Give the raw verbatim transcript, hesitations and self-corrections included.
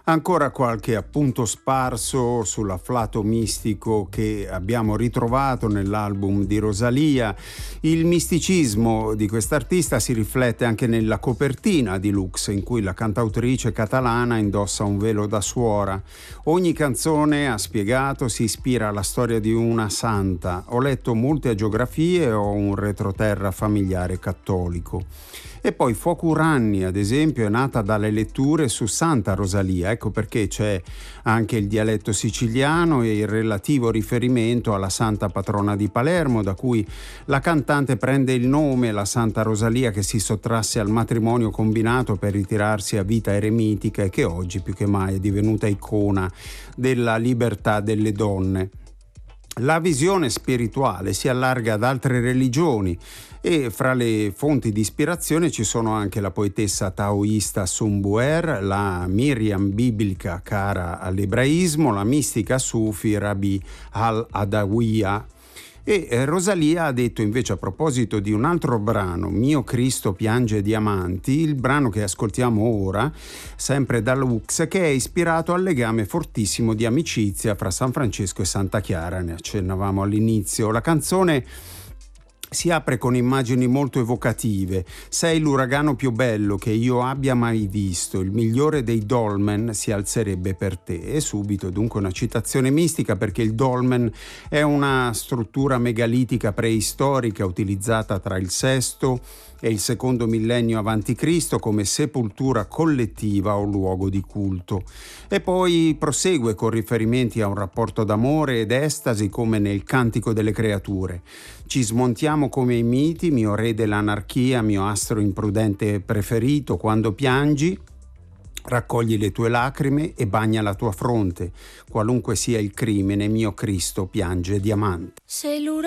Ancora qualche appunto sparso sull'afflato mistico che abbiamo ritrovato nell'album di Rosalía. Il misticismo di quest'artista si riflette anche nella copertina di Lux, in cui la cantautrice catalana indossa un velo da suora. Ogni canzone, ha spiegato, si ispira alla storia di una santa. Ho letto molte agiografie e ho un retroterra familiare cattolico. E poi Fuoco Ranni, ad esempio, è nata dalle letture su Santa Rosalia, ecco perché c'è anche il dialetto siciliano e il relativo riferimento alla santa patrona di Palermo, da cui la cantante prende il nome, la Santa Rosalia, che si sottrasse al matrimonio combinato per ritirarsi a vita eremitica e che oggi più che mai è divenuta icona della libertà delle donne. La visione spirituale si allarga ad altre religioni e fra le fonti di ispirazione ci sono anche la poetessa taoista Sun Bu'er, la Miriam biblica cara all'ebraismo, la mistica sufi Rabi al-Adawiya. E Rosalía ha detto invece, a proposito di un altro brano, Mio Cristo piange diamanti, il brano che ascoltiamo ora, sempre da Lux, che è ispirato al legame fortissimo di amicizia fra San Francesco e Santa Chiara, ne accennavamo all'inizio. La canzone si apre con immagini molto evocative. Sei l'uragano più bello che io abbia mai visto, il migliore dei dolmen si alzerebbe per te. E subito dunque una citazione mistica, perché il dolmen è una struttura megalitica preistorica utilizzata tra il sesto e il secondo millennio avanti Cristo come sepoltura collettiva o luogo di culto. E poi prosegue con riferimenti a un rapporto d'amore ed estasi come nel Cantico delle creature. Ci smontiamo come i miti, mio re dell'anarchia, mio astro imprudente preferito, quando piangi raccogli le tue lacrime e bagna la tua fronte, qualunque sia il crimine, mio Cristo piange diamante. Sei